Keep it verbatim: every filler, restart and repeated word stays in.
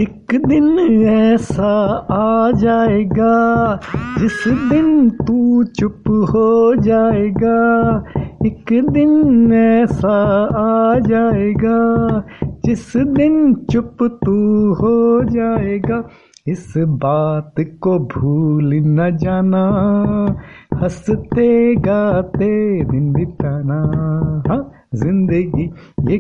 एक दिन ऐसा आ जाएगा जिस दिन तू चुप हो जाएगा। एक दिन ऐसा आ जाएगा जिस दिन चुप तू हो जाएगा। इस बात को भूल न जाना, हंसते गाते दिन बिताना। हाँ, जिंदगी ये